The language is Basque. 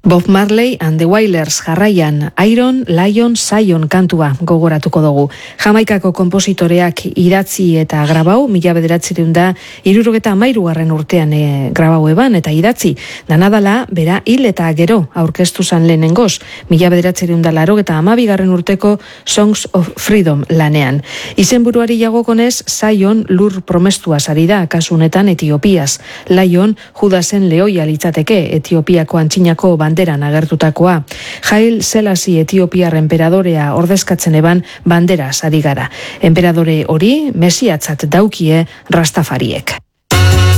Bob Marley and the Wailers jarraian Iron Lion Zion kantua gogoratuko dugu. Jamaikako konpositoreak idatzi eta grabau, 1973 urtean grabau eban eta idatzi. Danadala, bera hil eta gero aurkeztu zan lehenengoz, 1982 urteko Songs of Freedom lanean. Izenburuari jagokonez, Zion lur promestua sari da, kasunetan Etiopiaz. Lion, Judasen lehoia litzateke, Etiopiako antzinako banderan agertutakoa. Haile Selassie Etiopiar enperadorea ordezkatzen eban bandera sari gara. Enperadore hori mesiatzat daukie Rastafariek.